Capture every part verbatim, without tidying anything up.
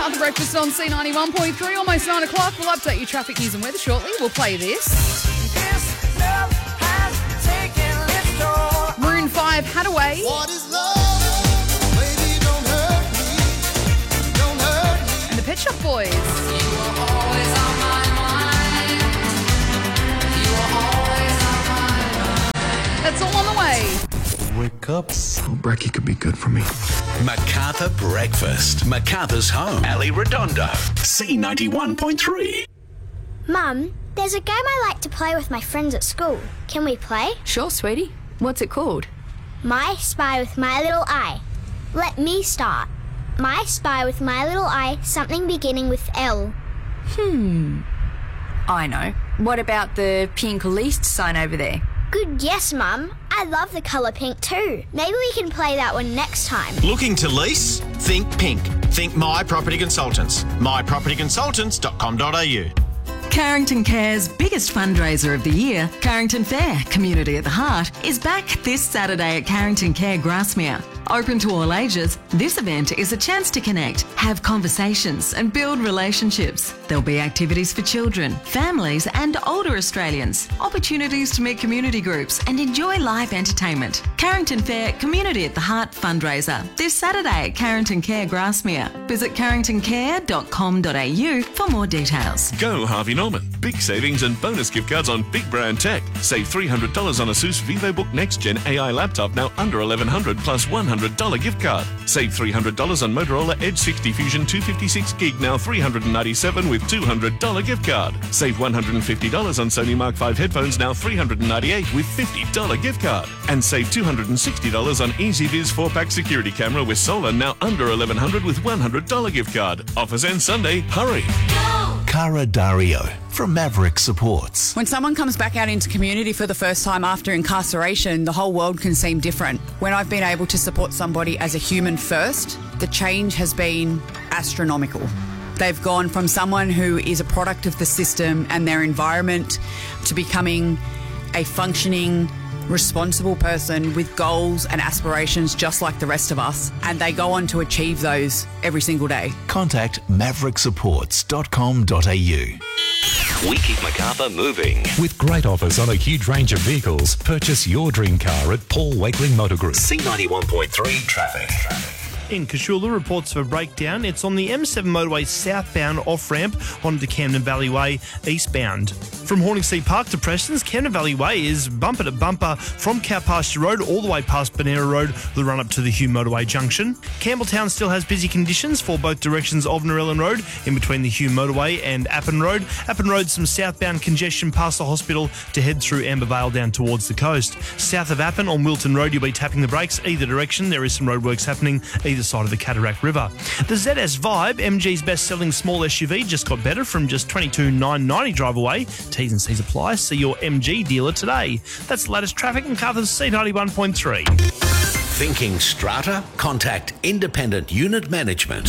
The breakfast on C ninety-one point three, almost nine o'clock. We'll update you traffic news and weather shortly. We'll play this. This love has taken its toll. Maroon five, Hadaway. What is love? Baby, don't hurt me. Don't hurt me. And the Pet Shop Boys. You were always on my mind. You were always on my mind. That's all on the way. Wake up. Oh, brekkie could be good for me. Macarthur Breakfast. Macarthur's home. Ali Redondo. C ninety-one point three. Mum, there's a game I like to play with my friends at school. Can we play? Sure, sweetie. What's it called? My Spy with My Little Eye. Let me start. My Spy with My Little Eye, something beginning with L. Hmm. I know. What about the pink least sign over there? Good guess, Mum. I love the colour pink too. Maybe we can play that one next time. Looking to lease? Think pink. Think My Property Consultants. my property consultants dot com dot a u. Carrington Care's biggest fundraiser of the year, Carrington Fair, Community at the Heart, is back this Saturday at Carrington Care Grasmere. Open to all ages, this event is a chance to connect, have conversations and build relationships. There'll be activities for children, families and older Australians, opportunities to meet community groups and enjoy live entertainment. Carrington Fair, Community at the Heart fundraiser, this Saturday at Carrington Care Grasmere. Visit carrington care dot com dot a u for more details. Go Harvey Norman. Big savings and bonus gift cards on big brand tech. Save three hundred dollars on ASUS VivoBook Next Gen A I laptop, now under eleven hundred dollars plus one hundred dollars gift card. Save three hundred dollars on Motorola Edge sixty Fusion two fifty-six gig, now three hundred ninety-seven dollars with two hundred dollars gift card. Save one hundred fifty dollars on Sony Mark five headphones, now three hundred ninety-eight dollars with fifty dollars gift card. And save two hundred sixty dollars on EasyViz four pack security camera with solar, now under eleven hundred dollars with one hundred dollars gift card. Offers end Sunday. Hurry. Cara Dario from Maverick Supports. When someone comes back out into community for the first time after incarceration, the whole world can seem different. When I've been able to support somebody as a human first, the change has been astronomical. They've gone from someone who is a product of the system and their environment to becoming a functioning, responsible person with goals and aspirations just like the rest of us, and they go on to achieve those every single day. Contact maverick supports dot com dot a u. We keep Macarthur moving. With great offers on a huge range of vehicles, purchase your dream car at Paul Wakeling Motor Group. C ninety-one point three traffic. In Cashula, reports of a breakdown. It's on the M seven motorway southbound off-ramp onto Camden Valley Way eastbound. From Horningsea Park to Preston's, Camden Valley Way is bumper to bumper from Cow Pasture Road all the way past Bonera Road, the run up to the Hume Motorway Junction. Campbelltown still has busy conditions for both directions of Narellan Road in between the Hume Motorway and Appin Road. Appin Road, some southbound congestion past the hospital to head through Amber Vale down towards the coast. South of Appin on Wilton Road, you'll be tapping the brakes either direction. There is some roadworks happening either side of the Cataract River. The Z S Vibe, M G's best-selling small S U V, just got better from just twenty-two thousand nine hundred ninety drive away. T's and C's apply. See your M G dealer today. That's the latest traffic in Carthage C ninety-one point three. Thinking strata? Contact Independent Unit Management.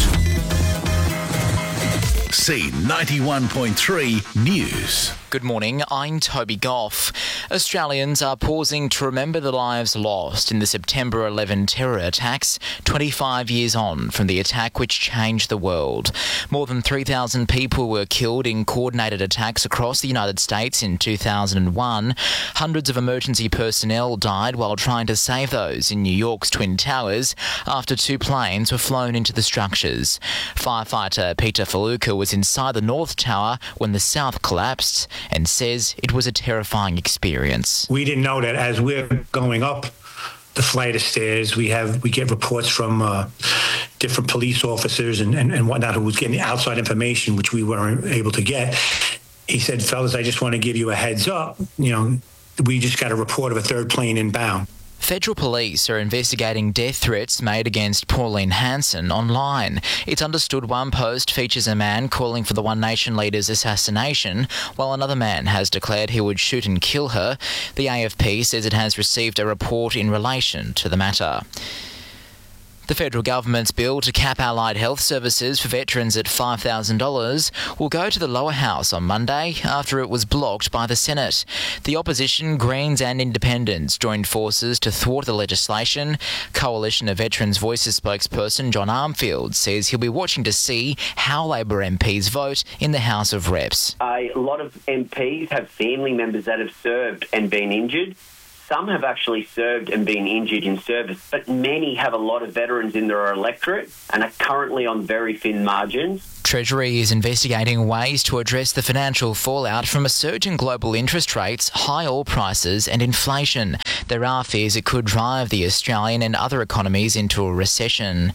C ninety-one point three News. Good morning, I'm Toby Goff. Australians are pausing to remember the lives lost in the September eleventh terror attacks, twenty-five years on from the attack which changed the world. More than three thousand people were killed in coordinated attacks across the United States in two thousand one. Hundreds of emergency personnel died while trying to save those in New York's Twin Towers after two planes were flown into the structures. Firefighter Peter Faluka was inside the North Tower when the South collapsed and says it was a terrifying experience. We didn't know that as we're going up the flight of stairs, we have we get reports from uh, different police officers and, and, and whatnot who was getting outside information, which we weren't able to get. He said, fellas, I just want to give you a heads up. You know, we just got a report of a third plane inbound. Federal police are investigating death threats made against Pauline Hanson online. It's understood one post features a man calling for the One Nation leader's assassination, while another man has declared he would shoot and kill her. The A F P says it has received a report in relation to the matter. The federal government's bill to cap allied health services for veterans at five thousand dollars will go to the lower house on Monday after it was blocked by the Senate. The opposition, Greens and Independents, joined forces to thwart the legislation. Coalition of Veterans Voices spokesperson John Armfield says he'll be watching to see how Labor M Ps vote in the House of Reps. A lot of M Ps have family members that have served and been injured. Some have actually served and been injured in service, but many have a lot of veterans in their electorate and are currently on very thin margins. Treasury is investigating ways to address the financial fallout from a surge in global interest rates, high oil prices and inflation. There are fears it could drive the Australian and other economies into a recession.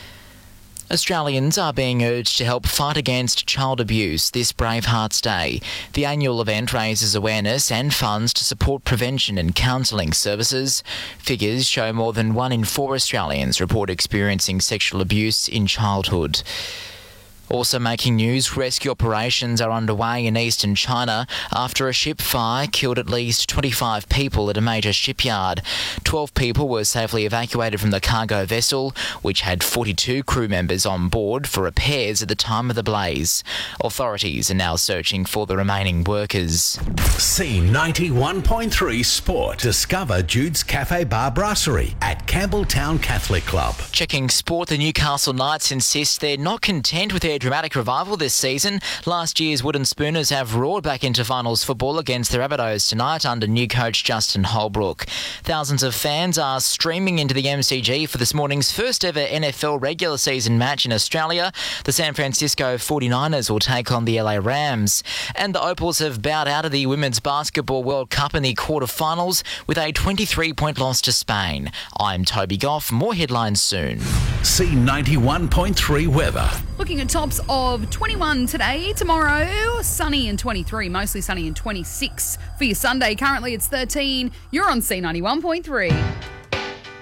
Australians are being urged to help fight against child abuse this Bravehearts Day. The annual event raises awareness and funds to support prevention and counselling services. Figures show more than one in four Australians report experiencing sexual abuse in childhood. Also making news, rescue operations are underway in eastern China after a ship fire killed at least twenty-five people at a major shipyard. twelve people were safely evacuated from the cargo vessel, which had forty-two crew members on board for repairs at the time of the blaze. Authorities are now searching for the remaining workers. C ninety-one point three Sport. Discover Jude's Cafe Bar Brasserie at Campbelltown Catholic Club. Checking sport, the Newcastle Knights insist they're not content with their dramatic revival this season. Last year's Wooden Spooners have roared back into finals football against the Rabbitohs tonight under new coach Justin Holbrook. Thousands of fans are streaming into the M C G for this morning's first ever N F L regular season match in Australia. The San Francisco forty-niners will take on the L A Rams. And the Opals have bowed out of the Women's Basketball World Cup in the quarterfinals with a twenty-three point loss to Spain. I'm Toby Goff. More headlines soon. C ninety-one point three weather. Looking at tops of twenty-one today, tomorrow sunny and twenty-three, mostly sunny and twenty-six for your Sunday. Currently it's thirteen. You're on C ninety-one point three.